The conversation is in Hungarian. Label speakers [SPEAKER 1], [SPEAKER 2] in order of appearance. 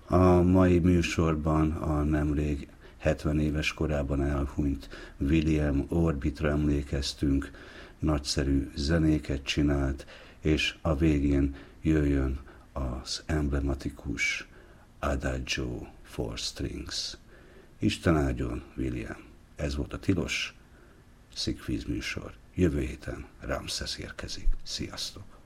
[SPEAKER 1] A mai műsorban a nemrég 70 éves korában elhunyt William Orbitra emlékeztünk, nagyszerű zenéket csinált, és a végén jöjjön az emblematikus Adagio for Strings. Isten áldjon, William! Ez volt a tilos Szigvíz műsor. Jövő héten Ramszesz érkezik. Sziasztok!